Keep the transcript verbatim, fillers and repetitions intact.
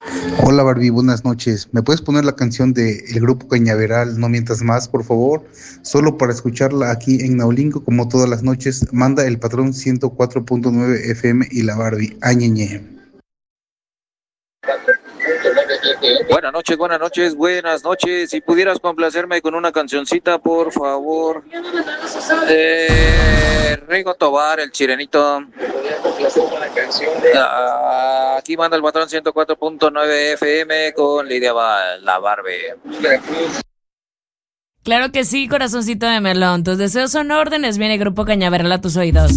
Hola Barbie, buenas noches. ¿Me puedes poner la canción de El Grupo Cañaveral, No Mientas Más, por favor? Solo para escucharla aquí en Naulinco, como todas las noches, manda el patrón ciento cuatro punto nueve F M y la Barbie. Añeñe. Buenas noches, buenas noches, buenas noches. Si pudieras complacerme con una cancioncita, por favor. Eh, Rigo Tobar, el Chirenito. Ah, aquí manda el patrón ciento cuatro punto nueve F M con Lidia Val, la Barbie. Claro que sí, corazoncito de melón. Tus deseos son órdenes. Viene Grupo Cañaveral a tus oídos.